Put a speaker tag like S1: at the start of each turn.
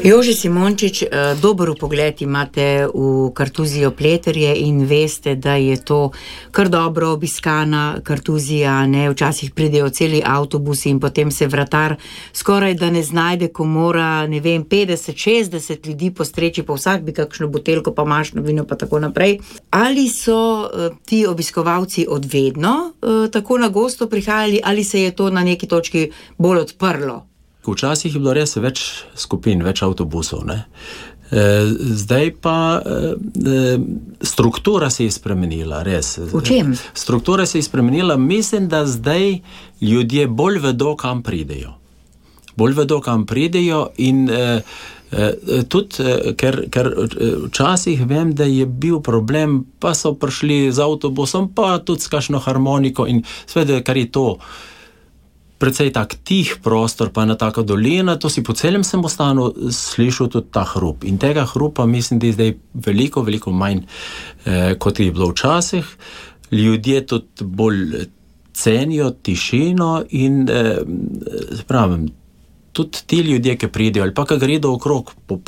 S1: Jože Simončič, dober vpogled imate v kartuzijo Pleterje in veste, da je to kar dobro obiskana kartuzija, ne, včasih pridejo celi avtobusi in potem se vratar skoraj da ne znajde, ko mora, ne vem, 50-60 ljudi postreči, pa vsak bi kakšno buteljko, pa mašno vino, pa tako naprej. Ali so ti obiskovalci od vedno tako na gosto prihajali, ali se je to na neki točki bolj odprlo?
S2: Včasih je bilo res več skupin, več avtobusov, ne. Zdaj pa struktura se je spremenila, res.
S1: V čem?
S2: Struktura se je spremenila, mislim, da zdaj ljudje bolj vedo, kam pridejo. Bolj vedo, kam pridejo in tudi, ker včasih vem, da je bil problem, pa so prišli z avtobusom, pa tudi s kakšno harmoniko in seveda, kar je to precej tak tih prostor, pa ena taka dolina, to si po celem Samostanu slišal tudi ta hrup. In tega hrupa mislim, da je zdaj veliko, veliko manj, kot je bilo včasih. Ljudje tudi bolj cenijo tišino in pravim, tudi ti ljudje, ki pridejo ali pa ki gredo okrog po